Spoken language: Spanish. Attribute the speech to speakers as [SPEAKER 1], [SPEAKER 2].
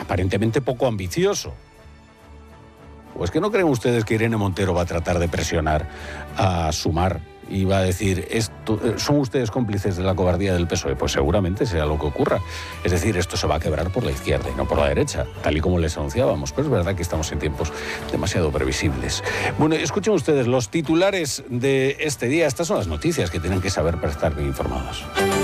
[SPEAKER 1] aparentemente poco ambicioso. ¿O es que no creen ustedes que Irene Montero va a tratar de presionar a Sumar y va a decir, ¿son ustedes cómplices de la cobardía del PSOE? Pues seguramente sea lo que ocurra. Es decir, esto se va a quebrar por la izquierda y no por la derecha, tal y como les anunciábamos. Pero es verdad que estamos en tiempos demasiado previsibles. Bueno, escuchen ustedes los titulares de este día. Estas son las noticias que tienen que saber para estar bien informados.